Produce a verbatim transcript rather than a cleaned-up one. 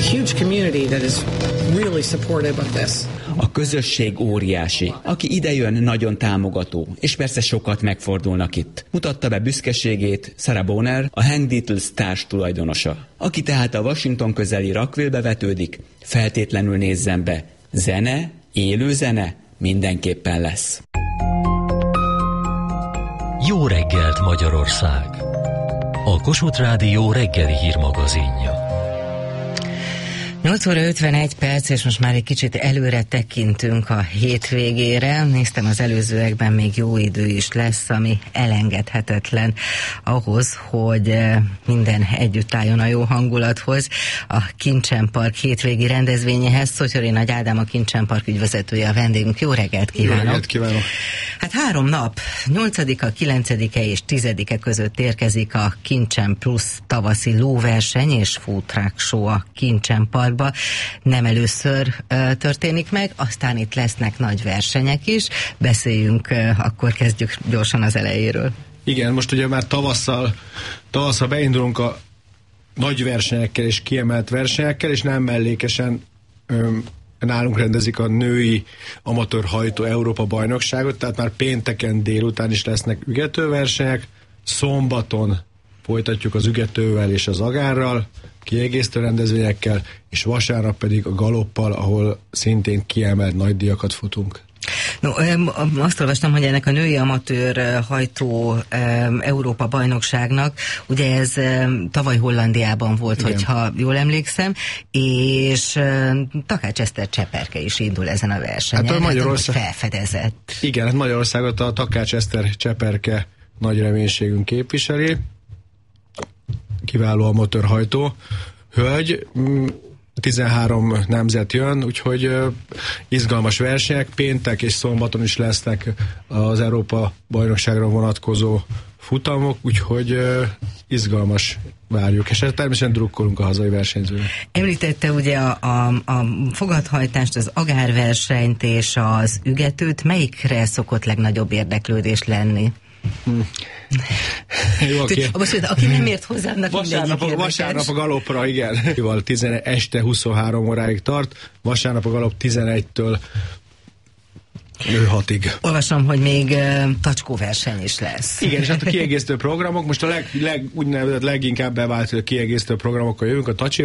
huge community that is really supportive of this. A közösség óriási. Aki idejön, nagyon támogató, és persze sokat megfordulnak itt. Mutatta be büszkeségét Sarah Bonner, a Hank Dietls társ tulajdonosa. Aki tehát a Washington közeli Rockville-be vetődik, feltétlenül nézzen be. Zene, élő zene mindenképpen lesz. Jó reggelt, Magyarország! A Kossuth Rádió reggeli hírmagazinja. nyolc óra ötvenegy perc, és most már egy kicsit előre tekintünk a hétvégére. Néztem, az előzőekben még jó idő is lesz, ami elengedhetetlen ahhoz, hogy minden együtt álljon a jó hangulathoz. A Kincsen Park hétvégi rendezvényéhez Szotyori Nagy Ádám, a Kincsen Park ügyvezetője a vendégünk. Jó reggelt kívánok! Jó reggelt kívánok! Hát három nap, nyolcadika, kilencedike és tizedike között érkezik a Kincsen Plusz tavaszi lóverseny és food truck show a Kincsen Parkba. Nem először uh, történik meg, aztán itt lesznek nagy versenyek is. Beszéljünk, uh, akkor kezdjük gyorsan az elejéről. Igen, most ugye már tavasszal, tavasszal beindulunk a nagy versenyekkel és kiemelt versenyekkel, és nem mellékesen öm, nálunk rendezik a női amatőr hajtó Európa bajnokságot, tehát már pénteken délután is lesznek ügetőversenyek, szombaton folytatjuk az ügetővel és az agárral, kiegészítő rendezvényekkel, és vasárnap pedig a galoppal, ahol szintén kiemelt nagy díjakat futunk. No, azt olvastam, hogy ennek a női amatőr hajtó Európa bajnokságnak, ugye ez tavaly Hollandiában volt, igen, hogyha jól emlékszem, és Takács Eszter Cseperke is indul ezen a versenyen. Hát a Magyarország... hát, felfedezett. Igen, hát Magyarországot a Takács Eszter Cseperke nagy reménységünk képviseli. Kiváló amatőr hajtó hölgy, tizenhárom nemzet jön, úgyhogy uh, izgalmas versenyek, péntek és szombaton is lesznek az Európa bajnokságra vonatkozó futamok, úgyhogy uh, izgalmas várjuk, és természetesen drukkolunk a hazai versenyzőnek. Említette ugye a, a, a fogadhajtást, az agárversenyt és az ügetőt, melyikre szokott legnagyobb érdeklődés lenni? Hmm. Jó, aki, Most, aki nem ért hozzá, vasárnap, a, vasárnap a galopra, igen. tizenegy, este huszonhárom óráig tart, vasárnap a galop tizenegytől hatig. Olvasom, hogy még uh, tacskóverseny is lesz. Igen, és hát a kiegészítő programok, most a leg, leg, úgynevezett leginkább bevált kiegészítő programokkal jövünk, a tacsi